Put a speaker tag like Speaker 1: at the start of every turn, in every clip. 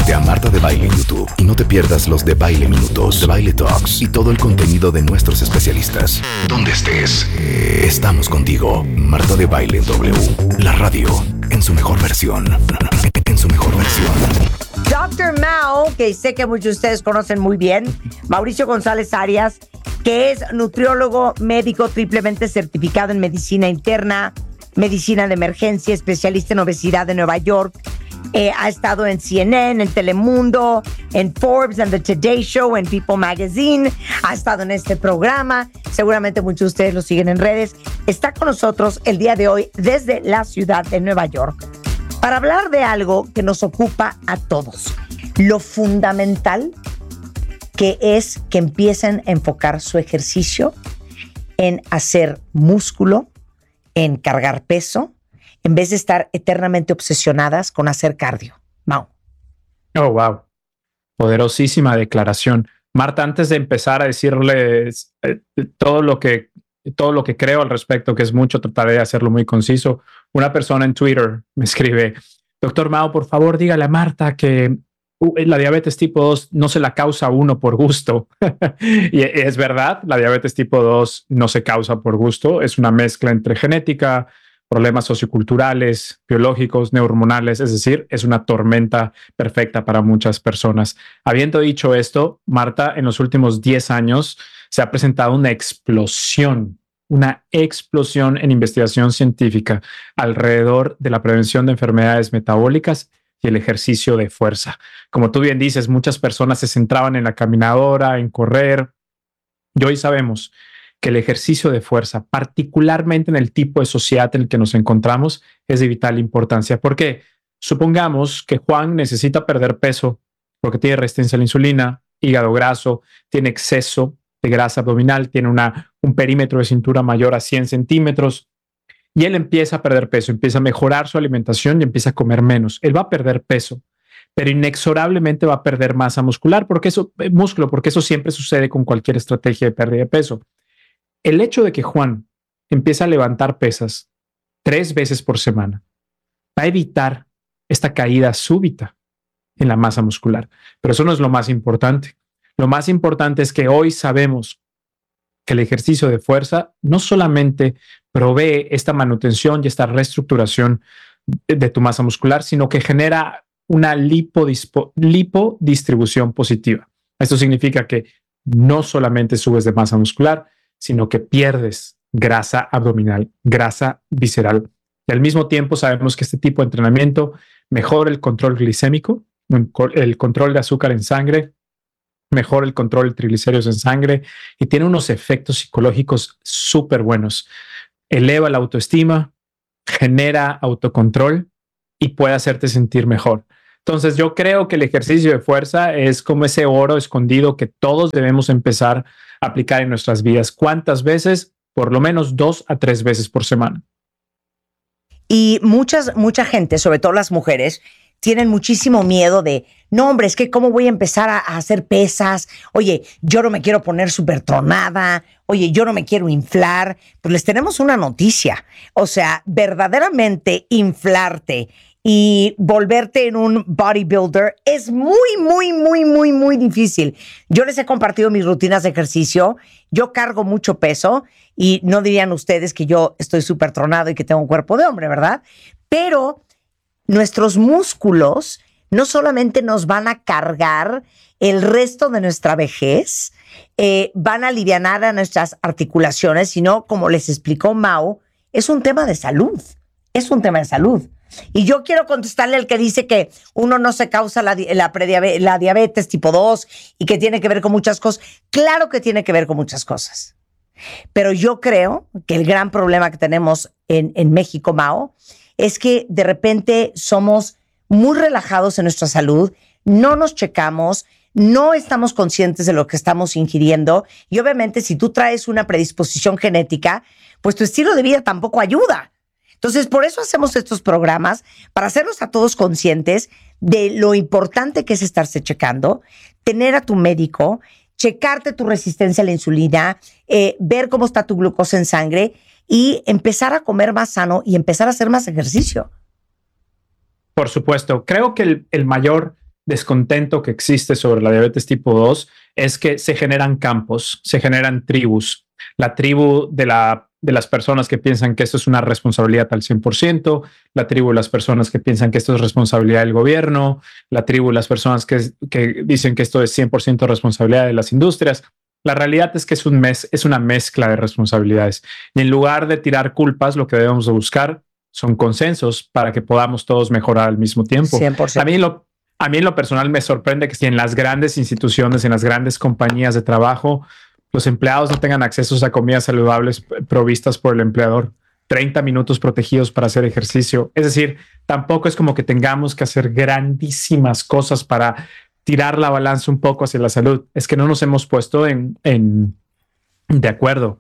Speaker 1: Suscríbete a Marta de Baile en YouTube y no te pierdas los de Baile Minutos, de Baile Talks y todo el contenido de nuestros especialistas. Donde estés, estamos contigo. Marta de Baile W, la radio en su mejor versión. En su mejor versión.
Speaker 2: Dr. Mao, que sé que muchos de ustedes conocen muy bien, Mauricio González Arias, que es nutriólogo médico triplemente certificado en medicina interna, medicina de emergencia, especialista en obesidad de Nueva York. Ha estado en CNN, en Telemundo, en Forbes, en The Today Show, en People Magazine. Ha estado en este programa. Seguramente muchos de ustedes lo siguen en redes. Está con nosotros el día de hoy desde la ciudad de Nueva York para hablar de algo que nos ocupa a todos. Lo fundamental que es que empiecen a enfocar su ejercicio en hacer músculo, en cargar peso, en vez de estar eternamente obsesionadas con hacer cardio. Mau.
Speaker 3: Oh, wow. Poderosísima declaración. Marta, antes de empezar a decirles todo lo que creo al respecto, que es mucho, trataré de hacerlo muy conciso. Una persona en Twitter me escribe: Doctor Mao, por favor, dígale a Marta que la diabetes tipo 2 no se la causa uno por gusto. Y es verdad, la diabetes tipo 2 no se causa por gusto. Es una mezcla entre genética, problemas socioculturales, biológicos, neurohormonales, es decir, es una tormenta perfecta para muchas personas. Habiendo dicho esto, Marta, en los últimos 10 años se ha presentado una explosión en investigación científica alrededor de la prevención de enfermedades metabólicas y el ejercicio de fuerza. Como tú bien dices, muchas personas se centraban en la caminadora, en correr, y hoy sabemos que el ejercicio de fuerza, particularmente en el tipo de sociedad en el que nos encontramos, es de vital importancia. Porque supongamos que Juan necesita perder peso porque tiene resistencia a la insulina, hígado graso, tiene exceso de grasa abdominal, tiene un perímetro de cintura mayor a 100 centímetros y él empieza a perder peso, empieza a mejorar su alimentación y empieza a comer menos. Él va a perder peso, pero inexorablemente va a perder masa muscular, porque eso siempre sucede con cualquier estrategia de pérdida de peso. El hecho de que Juan empiece a levantar pesas 3 veces por semana va a evitar esta caída súbita en la masa muscular. Pero eso no es lo más importante. Lo más importante es que hoy sabemos que el ejercicio de fuerza no solamente provee esta manutención y esta reestructuración de tu masa muscular, sino que genera una lipodistribución positiva. Esto significa que no solamente subes de masa muscular, sino que pierdes grasa abdominal, grasa visceral. Y al mismo tiempo sabemos que este tipo de entrenamiento mejora el control glicémico, el control de azúcar en sangre, mejora el control de triglicéridos en sangre y tiene unos efectos psicológicos súper buenos. Eleva la autoestima, genera autocontrol y puede hacerte sentir mejor. Entonces yo creo que el ejercicio de fuerza es como ese oro escondido que todos debemos empezar a aplicar en nuestras vidas. ¿Cuántas veces? Por lo menos 2 a 3 veces por semana.
Speaker 2: Y mucha gente, sobre todo las mujeres, tienen muchísimo miedo de, no, hombre, es que ¿cómo voy a empezar a hacer pesas? Oye, yo no me quiero poner súper tronada. Oye, yo no me quiero inflar. Pues les tenemos una noticia. O sea, verdaderamente inflarte y volverte en un bodybuilder es muy difícil. Yo les he compartido mis rutinas de ejercicio. Yo cargo mucho peso y no dirían ustedes que yo estoy súper tronado y que tengo un cuerpo de hombre, ¿verdad? Pero nuestros músculos no solamente nos van a cargar el resto de nuestra vejez, van a alivianar a nuestras articulaciones, sino, como les explicó Mau, es un tema de salud. Es un tema de salud. Y yo quiero contestarle al que dice que uno no se causa la diabetes tipo 2 y que tiene que ver con muchas cosas. Claro que tiene que ver con muchas cosas. Pero yo creo que el gran problema que tenemos en México, Mao, es que de repente somos muy relajados en nuestra salud, no nos checamos, no estamos conscientes de lo que estamos ingiriendo y obviamente si tú traes una predisposición genética, pues tu estilo de vida tampoco ayuda. Entonces, por eso hacemos estos programas, para hacerlos a todos conscientes de lo importante que es estarse checando, tener a tu médico, checarte tu resistencia a la insulina, ver cómo está tu glucosa en sangre y empezar a comer más sano y empezar a hacer más ejercicio.
Speaker 3: Por supuesto. Creo que el mayor descontento que existe sobre la diabetes tipo 2 es que se generan campos, se generan tribus. La tribu de las personas que piensan que esto es una responsabilidad al 100%, la tribu de las personas que piensan que esto es responsabilidad del gobierno, la tribu de las personas que dicen que esto es 100% responsabilidad de las industrias. La realidad es que es una mezcla de responsabilidades. Y en lugar de tirar culpas, lo que debemos de buscar son consensos para que podamos todos mejorar al mismo tiempo.
Speaker 2: 100%.
Speaker 3: A mí en lo personal me sorprende que si en las grandes instituciones, en las grandes compañías de trabajo, los empleados no tengan acceso a comidas saludables provistas por el empleador, 30 minutos protegidos para hacer ejercicio. Es decir, tampoco es como que tengamos que hacer grandísimas cosas para tirar la balanza un poco hacia la salud. Es que no nos hemos puesto de acuerdo.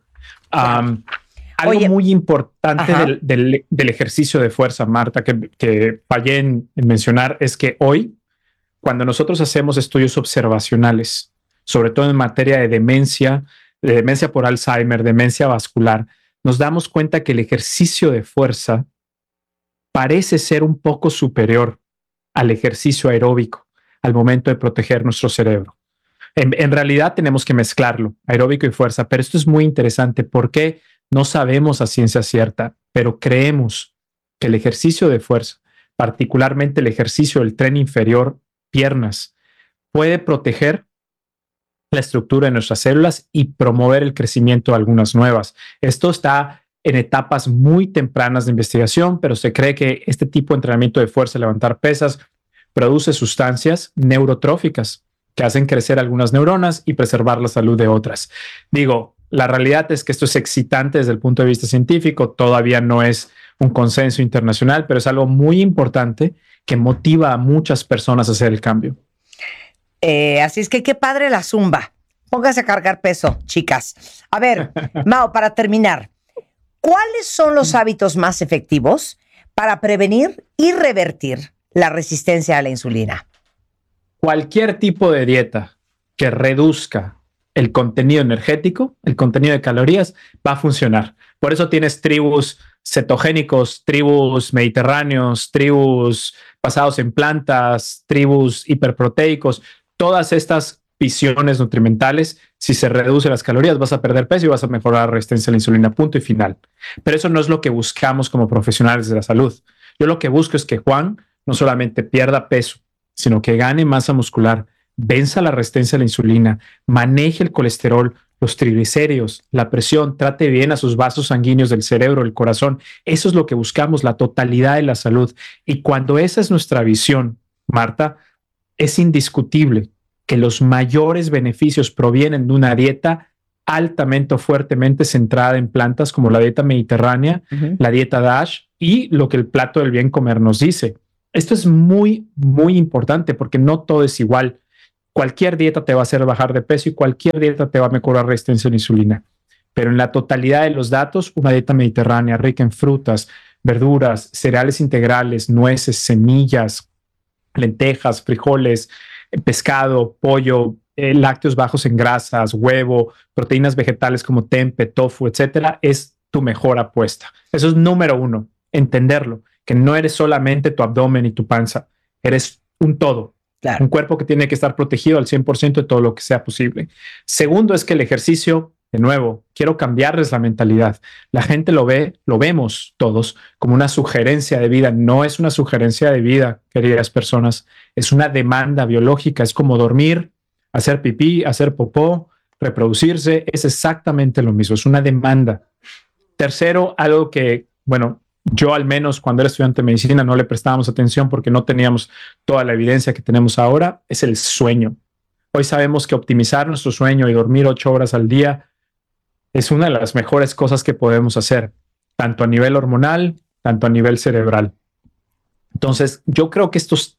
Speaker 3: Algo muy importante del ejercicio de fuerza, Marta, que fallé en mencionar, es que hoy, cuando nosotros hacemos estudios observacionales, sobre todo en materia de demencia por Alzheimer, demencia vascular, nos damos cuenta que el ejercicio de fuerza parece ser un poco superior al ejercicio aeróbico al momento de proteger nuestro cerebro. En realidad tenemos que mezclarlo, aeróbico y fuerza, pero esto es muy interesante porque no sabemos a ciencia cierta, pero creemos que el ejercicio de fuerza, particularmente el ejercicio del tren inferior, piernas, puede proteger la estructura de nuestras células y promover el crecimiento de algunas nuevas. Esto está en etapas muy tempranas de investigación, pero se cree que este tipo de entrenamiento de fuerza, levantar pesas, produce sustancias neurotróficas que hacen crecer algunas neuronas y preservar la salud de otras. Digo, la realidad es que esto es excitante desde el punto de vista científico, todavía no es un consenso internacional, pero es algo muy importante que motiva a muchas personas a hacer el cambio.
Speaker 2: Así es que qué padre la zumba. Póngase a cargar peso, chicas. A ver, Mao, para terminar, ¿cuáles son los hábitos más efectivos para prevenir y revertir la resistencia a la insulina?
Speaker 3: Cualquier tipo de dieta que reduzca el contenido energético, el contenido de calorías, va a funcionar. Por eso tienes tribus cetogénicos, tribus mediterráneos, tribus basados en plantas, tribus hiperproteicos. Todas estas visiones nutrimentales, si se reducen las calorías, vas a perder peso y vas a mejorar la resistencia a la insulina, punto y final. Pero eso no es lo que buscamos como profesionales de la salud. Yo lo que busco es que Juan no solamente pierda peso, sino que gane masa muscular, venza la resistencia a la insulina, maneje el colesterol, los triglicéridos, la presión, trate bien a sus vasos sanguíneos del cerebro, el corazón. Eso es lo que buscamos, la totalidad de la salud. Y cuando esa es nuestra visión, Marta, es indiscutible que los mayores beneficios provienen de una dieta altamente o fuertemente centrada en plantas como la dieta mediterránea, la dieta DASH y lo que el plato del bien comer nos dice. Esto es muy, muy importante porque no todo es igual. Cualquier dieta te va a hacer bajar de peso y cualquier dieta te va a mejorar resistencia a la insulina. Pero en la totalidad de los datos, una dieta mediterránea rica en frutas, verduras, cereales integrales, nueces, semillas, lentejas, frijoles, pescado, pollo, lácteos bajos en grasas, huevo, proteínas vegetales como tempe, tofu, etcétera, es tu mejor apuesta. Eso es número uno, entenderlo, que no eres solamente tu abdomen y tu panza, eres un todo. Claro. Un cuerpo que tiene que estar protegido al 100% de todo lo que sea posible. Segundo es que el ejercicio, de nuevo, quiero cambiarles la mentalidad. La gente lo vemos todos como una sugerencia de vida. No es una sugerencia de vida, queridas personas. Es una demanda biológica. Es como dormir, hacer pipí, hacer popó, reproducirse. Es exactamente lo mismo. Es una demanda. Tercero, algo que, bueno, yo al menos cuando era estudiante de medicina no le prestábamos atención porque no teníamos toda la evidencia que tenemos ahora, es el sueño. Hoy sabemos que optimizar nuestro sueño y dormir 8 horas al día es una de las mejores cosas que podemos hacer, tanto a nivel hormonal, tanto a nivel cerebral. Entonces, yo creo que estas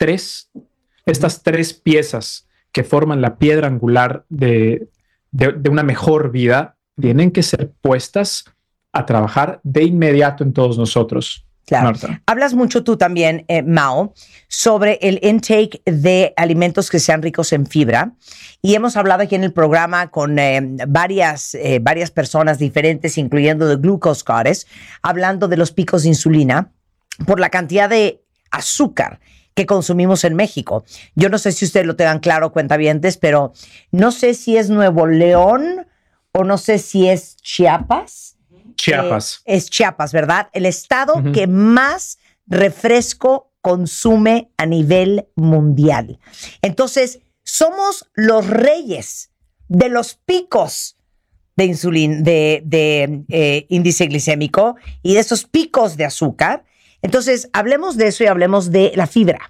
Speaker 3: tres piezas que forman la piedra angular de una mejor vida tienen que ser puestas a trabajar de inmediato en todos nosotros.
Speaker 2: Claro.
Speaker 3: Marta.
Speaker 2: Hablas mucho tú también, Mao, sobre el intake de alimentos que sean ricos en fibra. Y hemos hablado aquí en el programa con varias personas diferentes, incluyendo The Glucose Goddess, hablando de los picos de insulina por la cantidad de azúcar que consumimos en México. Yo no sé si ustedes lo tengan claro, cuentavientes, pero no sé si es Nuevo León o no sé si es Chiapas.
Speaker 3: Chiapas.
Speaker 2: Es Chiapas, ¿verdad? El estado que más refresco consume a nivel mundial. Entonces, somos los reyes de los picos de insulina, de índice glicémico y de esos picos de azúcar. Entonces, hablemos de eso y hablemos de la fibra.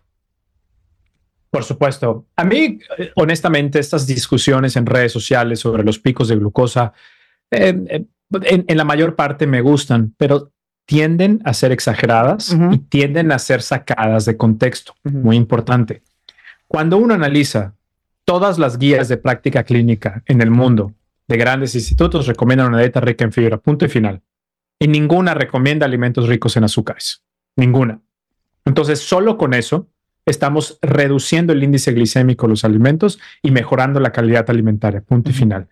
Speaker 3: Por supuesto. A mí, honestamente, estas discusiones en redes sociales sobre los picos de glucosa, en la mayor parte me gustan, pero tienden a ser exageradas y tienden a ser sacadas de contexto. Muy importante. Cuando uno analiza todas las guías de práctica clínica en el mundo de grandes institutos, recomiendan una dieta rica en fibra, punto y final. Y ninguna recomienda alimentos ricos en azúcares. Ninguna. Entonces, solo con eso estamos reduciendo el índice glicémico de los alimentos y mejorando la calidad alimentaria. Punto y final.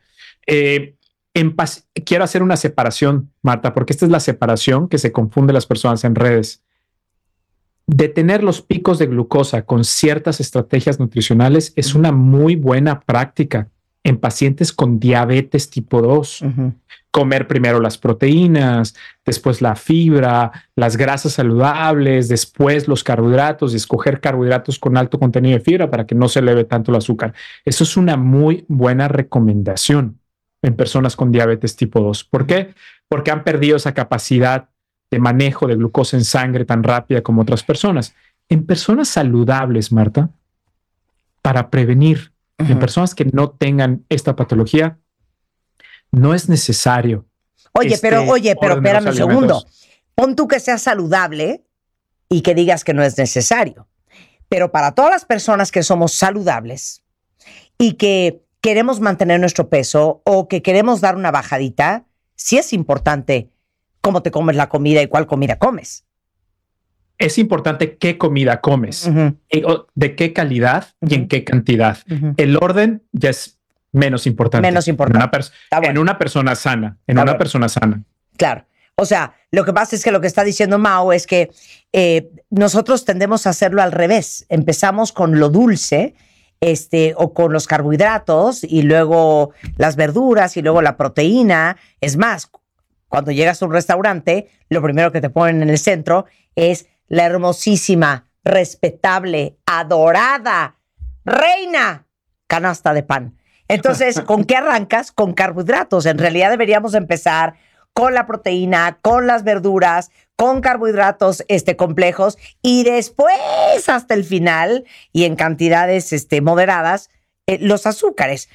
Speaker 3: Quiero hacer una separación, Marta, porque esta es la separación que se confunde las personas en redes. Detener los picos de glucosa con ciertas estrategias nutricionales es una muy buena práctica en pacientes con diabetes tipo 2. Comer primero las proteínas, después la fibra, las grasas saludables, después los carbohidratos y escoger carbohidratos con alto contenido de fibra para que no se eleve tanto el azúcar. Eso es una muy buena recomendación en personas con diabetes tipo 2. ¿Por qué? Porque han perdido esa capacidad de manejo de glucosa en sangre tan rápida como otras personas. En personas saludables, Marta, para prevenir, en personas que no tengan esta patología, no es necesario.
Speaker 2: Pero espérame un segundo. Pon tú que seas saludable y que digas que no es necesario. Pero para todas las personas que somos saludables y que queremos mantener nuestro peso o que queremos dar una bajadita, sí es importante cómo te comes la comida y cuál comida comes.
Speaker 3: Es importante qué comida comes, de qué calidad y en qué cantidad. El orden ya es menos importante.
Speaker 2: Menos importante.
Speaker 3: En una persona sana. Una persona sana.
Speaker 2: Claro. O sea, lo que pasa es que lo que está diciendo Mao es que nosotros tendemos a hacerlo al revés. Empezamos con lo dulce, o con los carbohidratos y luego las verduras y luego la proteína. Es más, cuando llegas a un restaurante, lo primero que te ponen en el centro es la hermosísima, respetable, adorada, reina canasta de pan. Entonces, ¿con qué arrancas? Con carbohidratos. En realidad deberíamos empezar con la proteína, con las verduras, con carbohidratos complejos y después hasta el final y en cantidades moderadas los azúcares.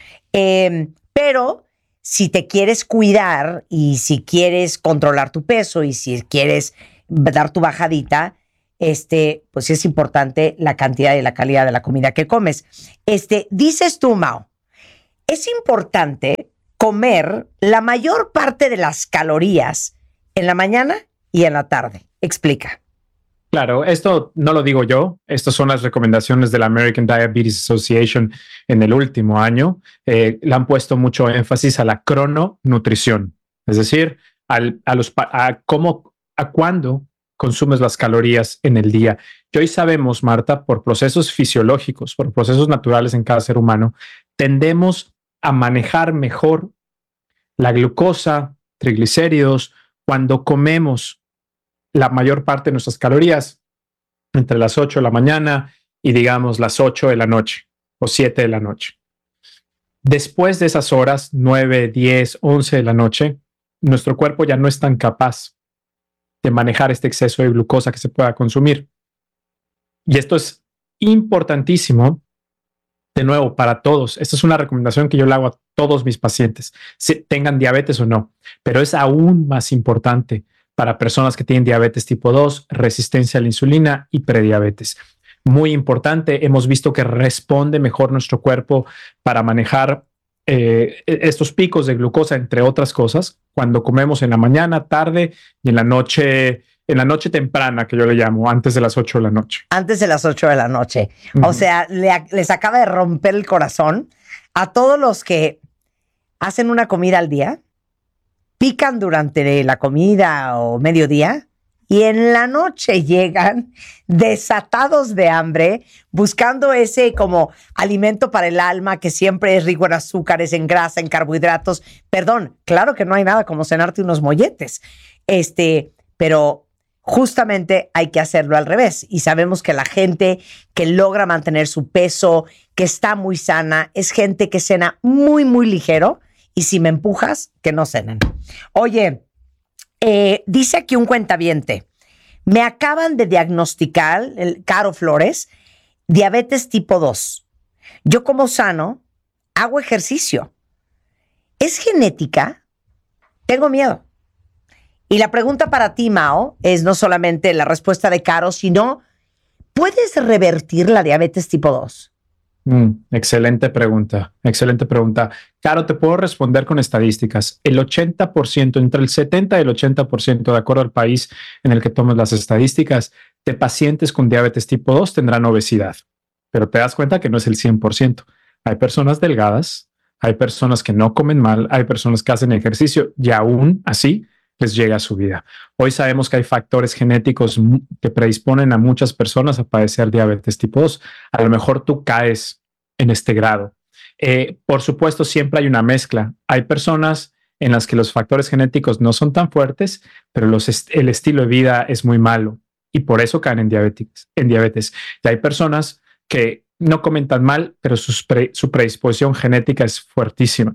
Speaker 2: Pero si te quieres cuidar y si quieres controlar tu peso y si quieres dar tu bajadita, pues sí es importante la cantidad y la calidad de la comida que comes. Dices tú, Mao, es importante comer la mayor parte de las calorías en la mañana y en la tarde. Explica.
Speaker 3: Claro, esto no lo digo yo. Estas son las recomendaciones de la American Diabetes Association en el último año. Le han puesto mucho énfasis a la crononutrición, es decir, a cuándo consumes las calorías en el día. Y hoy sabemos, Marta, por procesos fisiológicos, por procesos naturales en cada ser humano, tendemos a manejar mejor la glucosa, triglicéridos, cuando comemos la mayor parte de nuestras calorías entre las 8 de la mañana y digamos las 8 de la noche o 7 de la noche. Después de esas horas, 9, 10, 11 de la noche, nuestro cuerpo ya no es tan capaz de manejar este exceso de glucosa que se pueda consumir. Y esto es importantísimo, de nuevo, para todos. Esta es una recomendación que yo le hago a todos mis pacientes, si tengan diabetes o no, pero es aún más importante para personas que tienen diabetes tipo 2, resistencia a la insulina y prediabetes. Muy importante, hemos visto que responde mejor nuestro cuerpo para manejar estos picos de glucosa, entre otras cosas, cuando comemos en la mañana, tarde y en la noche temprana, que yo le llamo, antes de las 8 de la noche.
Speaker 2: Antes de las 8 de la noche. O sea, les acaba de romper el corazón a todos los que hacen una comida al día, pican durante la comida o mediodía y en la noche llegan desatados de hambre, buscando ese como alimento para el alma que siempre es rico en azúcares, en grasa, en carbohidratos. Perdón, claro que no hay nada como cenarte unos molletes, pero justamente hay que hacerlo al revés. Y sabemos que la gente que logra mantener su peso, que está muy sana, es gente que cena muy, muy ligero. Y si me empujas, que no cenen. Oye, dice aquí un cuentaviente, me acaban de diagnosticar, Caro Flores, diabetes tipo 2. Yo como sano, hago ejercicio. ¿Es genética? Tengo miedo. Y la pregunta para ti, Mao, es no solamente la respuesta de Caro, sino, ¿puedes revertir la diabetes tipo 2?
Speaker 3: Excelente pregunta, excelente pregunta. Caro, te puedo responder con estadísticas. El 80%, entre el 70 y el 80%, de acuerdo al país en el que tomes las estadísticas, de pacientes con diabetes tipo 2 tendrán obesidad. Pero te das cuenta que no es el 100%. Hay personas delgadas, hay personas que no comen mal, hay personas que hacen ejercicio y aún así les llega a su vida. Hoy sabemos que hay factores genéticos que predisponen a muchas personas a padecer diabetes tipo 2. A lo mejor tú caes en este grado. Por supuesto, siempre hay una mezcla. Hay personas en las que los factores genéticos no son tan fuertes, pero el estilo de vida es muy malo y por eso caen en diabetes. Y hay personas que no comen tan mal, pero su predisposición genética es fuertísima.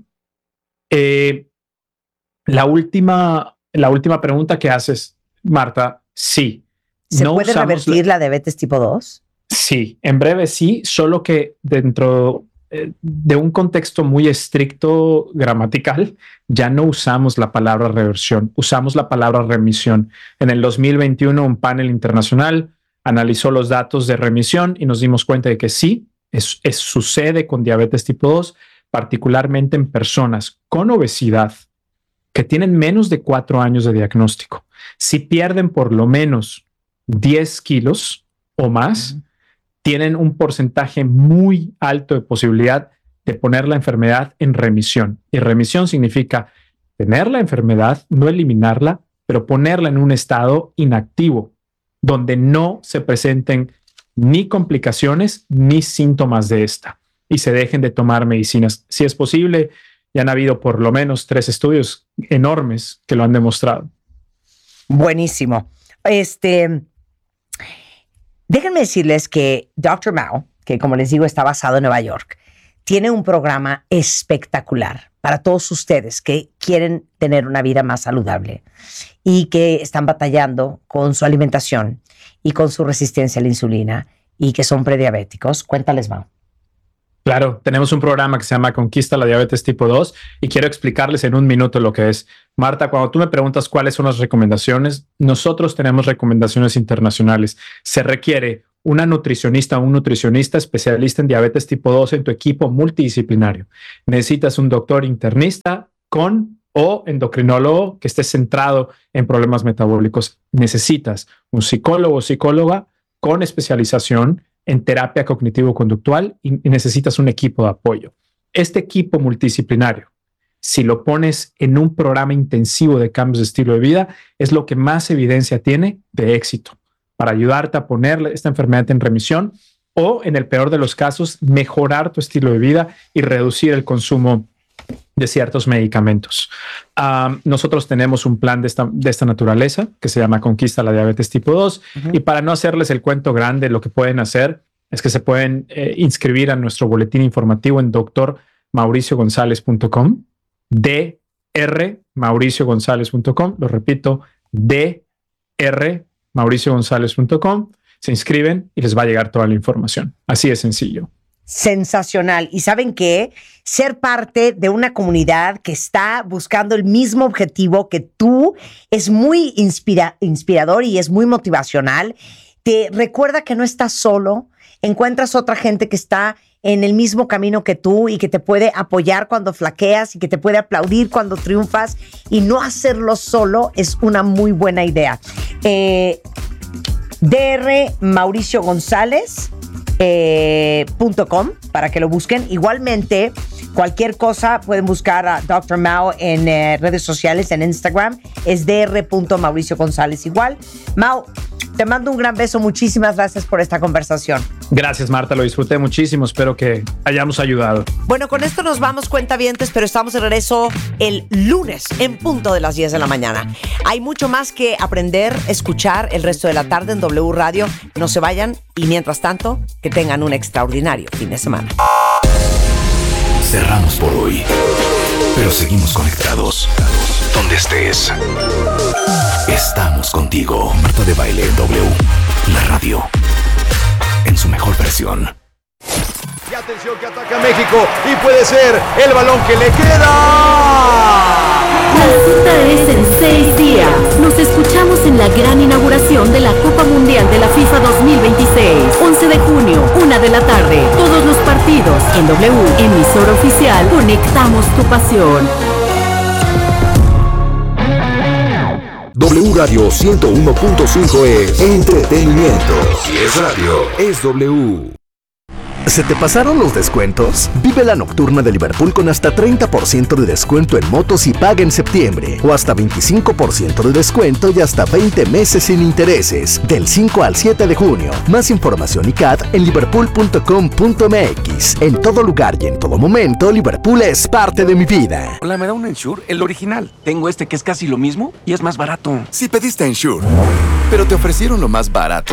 Speaker 3: La última pregunta que haces, Marta, sí.
Speaker 2: ¿Se puede revertir la diabetes tipo 2?
Speaker 3: Sí, en breve sí, solo que dentro de un contexto muy estricto gramatical, ya no usamos la palabra reversión, usamos la palabra remisión. En el 2021, un panel internacional analizó los datos de remisión y nos dimos cuenta de que sí, sucede con diabetes tipo 2, particularmente en personas con obesidad que tienen menos de 4 años de diagnóstico. Si pierden por lo menos 10 kilos o más, tienen un porcentaje muy alto de posibilidad de poner la enfermedad en remisión. Y remisión significa tener la enfermedad, no eliminarla, pero ponerla en un estado inactivo, donde no se presenten ni complicaciones ni síntomas de esta y se dejen de tomar medicinas. Si es posible, ya han habido por lo menos 3 estudios enormes que lo han demostrado.
Speaker 2: Buenísimo. Déjenme decirles que Dr. Mao, que como les digo está basado en Nueva York, tiene un programa espectacular para todos ustedes que quieren tener una vida más saludable y que están batallando con su alimentación y con su resistencia a la insulina y que son prediabéticos. Cuéntales, Mao.
Speaker 3: Claro, tenemos un programa que se llama Conquista la Diabetes Tipo 2 y quiero explicarles en un minuto lo que es. Marta, cuando tú me preguntas cuáles son las recomendaciones, nosotros tenemos recomendaciones internacionales. Se requiere una nutricionista o un nutricionista especialista en diabetes tipo 2 en tu equipo multidisciplinario. Necesitas un doctor internista o endocrinólogo que esté centrado en problemas metabólicos. Necesitas un psicólogo o psicóloga con especialización en terapia cognitivo-conductual y necesitas un equipo de apoyo. Este equipo multidisciplinario, si lo pones en un programa intensivo de cambios de estilo de vida, es lo que más evidencia tiene de éxito para ayudarte a poner esta enfermedad en remisión o, en el peor de los casos, mejorar tu estilo de vida y reducir el consumo de ciertos medicamentos. Nosotros tenemos un plan de esta naturaleza que se llama Conquista la Diabetes Tipo 2 y para no hacerles el cuento grande, lo que pueden hacer es que se pueden inscribir a nuestro boletín informativo en drmauriciogonzalez.com, drmauriciogonzalez.com, lo repito, drmauriciogonzalez.com, se inscriben y les va a llegar toda la información. Así de sencillo.
Speaker 2: Sensacional. Y ¿saben qué? Ser parte de una comunidad que está buscando el mismo objetivo que tú es muy inspirador y es muy motivacional. Te recuerda que no estás solo, encuentras otra gente que está en el mismo camino que tú y que te puede apoyar cuando flaqueas y que te puede aplaudir cuando triunfas, y no hacerlo solo es una muy buena idea. drmauriciogonzalez.com para que lo busquen. Igualmente Cualquier cosa, pueden buscar a Dr. Mao en redes sociales, en Instagram, es dr.Mauricio González igual. Mao, te mando un gran beso, muchísimas gracias por esta conversación.
Speaker 3: Gracias, Marta, lo disfruté muchísimo, espero que hayamos ayudado.
Speaker 2: Bueno, con esto nos vamos, cuentavientes, pero estamos de regreso el lunes en punto de las 10 de la mañana. Hay mucho más que aprender, escuchar el resto de la tarde en W Radio. No se vayan y mientras tanto, que tengan un extraordinario fin de semana.
Speaker 1: Cerramos por hoy, pero seguimos conectados. Donde estés, estamos contigo. Marta de Baile W, la radio, en su mejor versión.
Speaker 4: Y atención que ataca México y puede ser el balón que le queda.
Speaker 5: La cita es en 6 días. Nos escuchamos en la gran inauguración de la Copa Mundial de la FIFA 2026. 11 de junio, 1 de la tarde. Todos los partidos en W, emisora oficial. Conectamos tu pasión.
Speaker 6: W Radio 101.5 es entretenimiento. Si es radio, es W. ¿Se te pasaron los descuentos? Vive la nocturna de Liverpool con hasta 30% de descuento en motos y paga en septiembre. O hasta 25% de descuento y hasta 20 meses sin intereses. Del 5 al 7 de junio. Más información y CAT en liverpool.com.mx. En todo lugar y en todo momento, Liverpool es parte de mi vida.
Speaker 7: Hola, ¿me da un Ensure? El original. Tengo este que es casi lo mismo y es más barato.
Speaker 8: Si pediste Ensure, pero te ofrecieron lo más barato.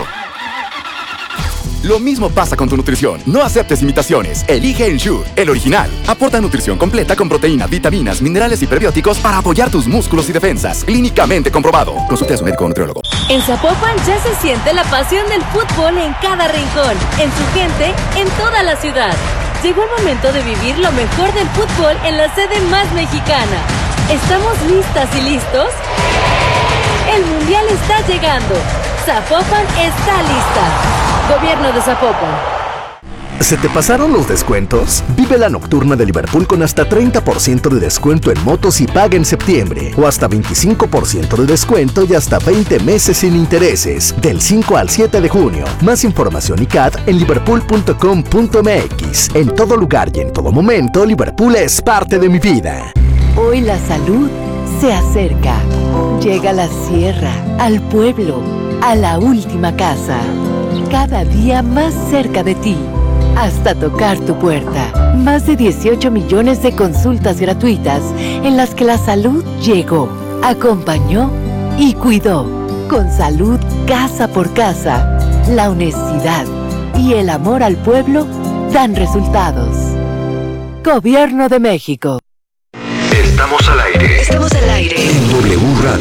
Speaker 8: Lo mismo pasa con tu nutrición. No aceptes imitaciones. Elige Ensure, el original. Aporta nutrición completa con proteínas, vitaminas, minerales y prebióticos para apoyar tus músculos y defensas. Clínicamente comprobado. Consulte a su médico o nutriólogo.
Speaker 9: En Zapopan ya se siente la pasión del fútbol en cada rincón, en su gente, en toda la ciudad. Llegó el momento de vivir lo mejor del fútbol en la sede más mexicana. ¿Estamos listas y listos? El Mundial está llegando. Zapopan está lista. Gobierno de Zapopan.
Speaker 6: ¿Se te pasaron los descuentos? Vive la nocturna de Liverpool con hasta 30% de descuento en motos y paga en septiembre. O hasta 25% de descuento y hasta 20 meses sin intereses. Del 5 al 7 de junio. Más información y CAT en liverpool.com.mx. En todo lugar y en todo momento, Liverpool es parte de mi vida.
Speaker 5: Hoy la salud se acerca. Llega a la sierra, al pueblo, a la última casa. Cada día más cerca de ti, hasta tocar tu puerta. Más de 18 millones de consultas gratuitas en las que la salud llegó, acompañó y cuidó. Con salud casa por casa, la honestidad y el amor al pueblo dan resultados. Gobierno de México.
Speaker 1: Estamos al aire.
Speaker 5: Estamos al aire.
Speaker 6: En W Radio.